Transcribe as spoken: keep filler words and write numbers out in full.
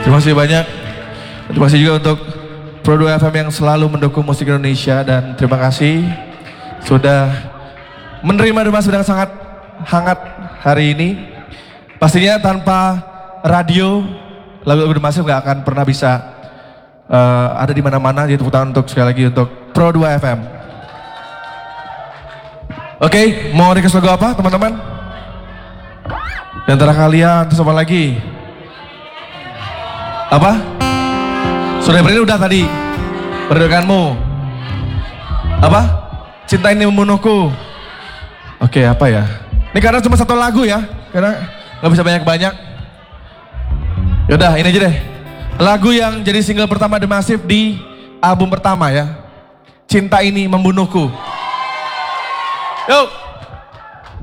Terima kasih banyak. Terima kasih juga untuk Pro dua F M yang selalu mendukung musik Indonesia, dan terima kasih sudah menerima Demas dengan sangat hangat hari ini. Pastinya tanpa radio, lagu-lagu Demas nggak akan pernah bisa uh, ada di mana-mana. Jadi tepuk tangan untuk sekali lagi untuk Pro dua F M. Oke, okay, mau request lagu apa teman-teman? Di antara kalian, terus apa lagi? Apa? Sudah beri udah tadi. Perdengaranmu. Apa? Cinta ini membunuhku. Oke, okay, apa ya? Ini karena cuma satu lagu ya, karena nggak bisa banyak-banyak. Yaudah, ini aja deh. Lagu yang jadi single pertama The Massive di album pertama ya. Cinta ini membunuhku. Yuk.